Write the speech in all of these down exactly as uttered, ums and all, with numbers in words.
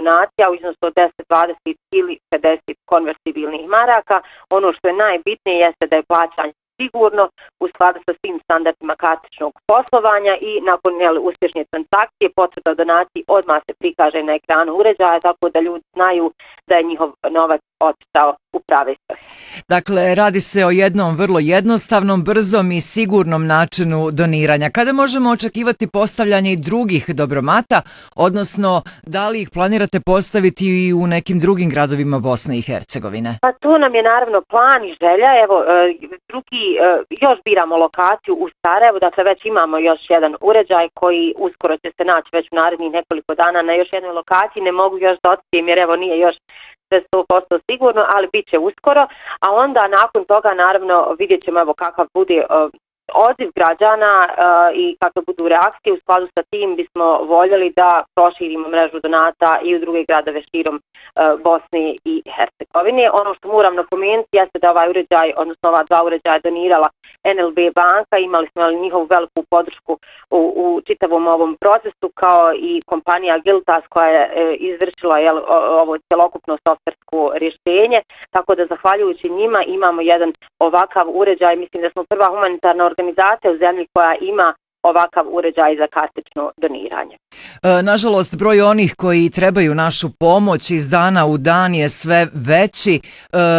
donacija u iznosu od deset, dvadeset ili pedeset konvertibilnih maraka. Ono što je najbitnije jeste da je plaćanje sigurno u skladu sa svim standardima kartičnog poslovanja i nakon jel, uspješne transakcije potvrda o donaciji odmah se prikaže na ekranu uređaja, tako da ljudi znaju da je njihov novac otišao u prave svrhe. Dakle, radi se o jednom vrlo jednostavnom, brzom i sigurnom načinu doniranja. Kada možemo očekivati postavljanje i drugih dobromata, odnosno da li ih planirate postaviti i u nekim drugim gradovima Bosne i Hercegovine? Pa to nam je naravno plan i želja. Evo, drugi, još biramo lokaciju u Sarajevu, dakle već imamo još jedan uređaj koji uskoro će se naći već u narednih nekoliko dana na još jednoj lokaciji. Ne mogu još da otkrijem jer evo nije još sve sto posto sigurno, ali bit će uskoro, a onda nakon toga naravno vidjet ćemo evo kakav bude uh, odziv građana uh, i kakve budu reakcije. U skladu sa tim bismo voljeli da proširimo mrežu donata i u druge gradove širom uh, Bosne i Hercegovine. Ono što moram napomenuti jeste da ovaj uređaj, odnosno ova dva uređaja donirala N L B banka, imali smo njihovu veliku podršku u, u čitavom ovom procesu, kao i kompanija Giltas koja je e, izvršila jel, ovo celokupno softversko rješenje, tako da zahvaljujući njima imamo jedan ovakav uređaj. Mislim da smo prva humanitarna organizacija u zemlji koja ima ovakav uređaj za kartično doniranje. E, nažalost, broj onih koji trebaju našu pomoć iz dana u dan je sve veći. E,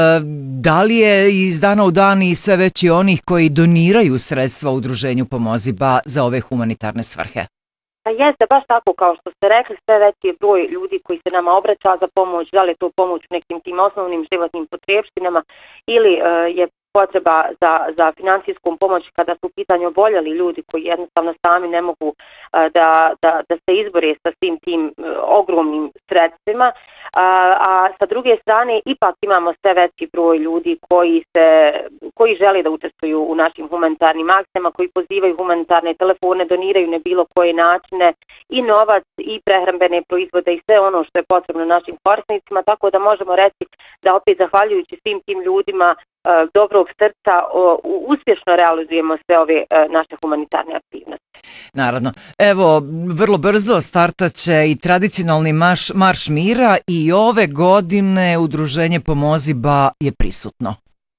da li je iz dana u dan i sve veći onih koji doniraju sredstva udruženju Pomozi B A za ove humanitarne svrhe? Pa jeste, baš tako kao što ste rekli, sve veći je broj ljudi koji se nama obraća za pomoć, da li je to pomoć u nekim tim osnovnim životnim potrebštinama ili e, je potreba za, za financijskom pomoć kada su u pitanju oboljeli ljudi koji jednostavno sami ne mogu uh, da, da, da se izbore sa svim tim uh, ogromnim sredstvima. Uh, a sa druge strane ipak imamo sve veći broj ljudi koji, se, koji žele da učestvuju u našim humanitarnim akcijama, koji pozivaju humanitarne telefone, doniraju na bilo koje načine i novac i prehrambene proizvode i sve ono što je potrebno našim korisnicima, tako da možemo reći da opet zahvaljujući svim tim ljudima dobrog srca uspješno realizujemo sve ove naše humanitarne aktivnosti. Naravno. Evo, vrlo brzo startat će i tradicionalni marš, marš mira i ove godine udruženje Pomozi B A je prisutno.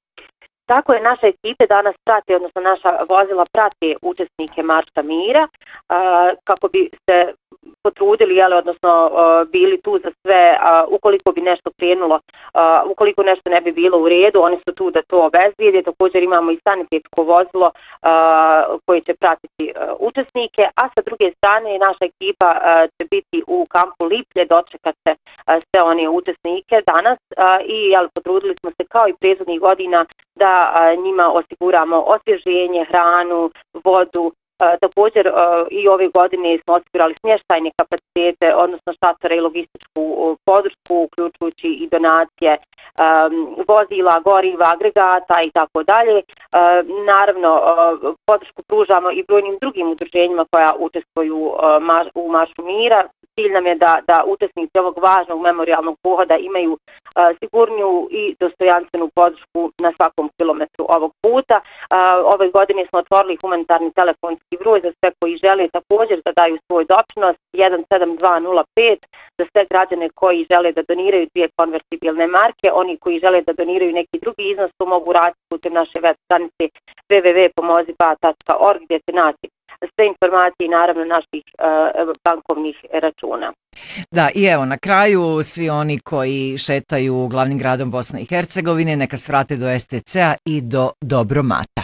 Tako je, naša ekipe danas prati, odnosno naša vozila prati učesnike Marša mira kako bi se potrudili, jeli, odnosno uh, bili tu za sve, uh, ukoliko bi nešto krenulo, uh, ukoliko nešto ne bi bilo u redu, oni su tu da to obezbijede. Također imamo i sanitetsko vozilo uh, koje će pratiti uh, učesnike, a sa druge strane naša ekipa uh, će biti u kampu Liplje, dočekat će uh, sve one učesnike danas uh, i jeli, potrudili smo se kao i prethodnih godina da uh, njima osiguramo osvježenje, hranu, vodu. Uh, također uh, i ove godine smo osigurali smještajne kapacitete, odnosno šatore i logističku uh, podršku, uključujući i donacije um, vozila, goriva, agregata i tako dalje. Uh, naravno, uh, podršku pružamo i brojnim drugim udruženjima koja učestvuju uh, maš, u Maršu mira. Cilj nam je da, da učesnici ovog važnog memorijalnog pohoda imaju uh, sigurniju i dostojanstvenu podršku na svakom kilometru ovog puta. Uh, ove godine smo otvorili humanitarni telefonski broj za sve koji žele također da daju svoj doprinos jedan sedam dva nula pet za sve građane koji žele da doniraju dvije konvertibilne marke. Oni koji žele da doniraju neki drugi iznos to mogu raditi putem naše web stranice w w w tačka pomozi b a tačka org gdje se naći sve informacije i naravno naših uh, bankovnih računa. Da, i evo na kraju svi oni koji šetaju glavnim gradom Bosne i Hercegovine neka svrate do S C C-a i do Dobromata.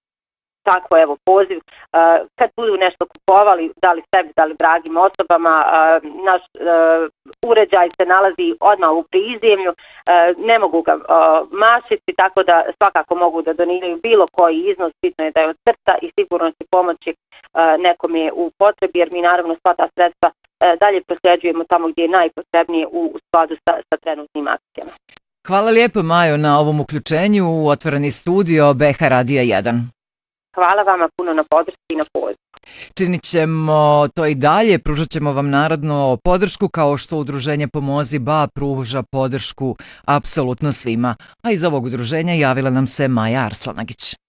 Tako, evo, poziv, uh, kad budu nešto kupovali, da li sebi, da li dragim osobama, uh, naš uh, uređaj se nalazi odmah u prizemlju, uh, ne mogu ga uh, mašiti, tako da svakako mogu da doniraju bilo koji iznos, bitno je da je od srca i sigurno će pomoći uh, nekome u potrebi, jer mi naravno sva ta sredstva uh, dalje prosljeđujemo tamo gdje je najpotrebnije u, u skladu sa, sa trenutnim akcijama. Hvala lijepo, Majo, na ovom uključenju u otvoreni studio B H Radija jedan. Hvala vama puno na podršci i na pozivu. Činit ćemo to i dalje, pružat ćemo vam naravno podršku kao što udruženje Pomozi B A pruža podršku apsolutno svima. A iz ovog udruženja javila nam se Maja Arslanagić.